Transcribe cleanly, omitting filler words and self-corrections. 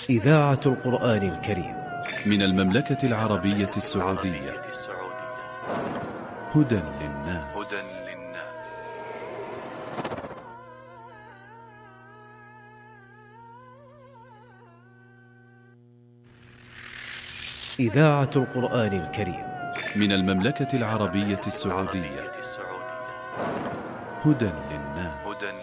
إذاعة القرآن الكريم من المملكة العربية السعودية. هدى للناس. إذاعة القرآن الكريم من المملكة العربية السعودية. هدى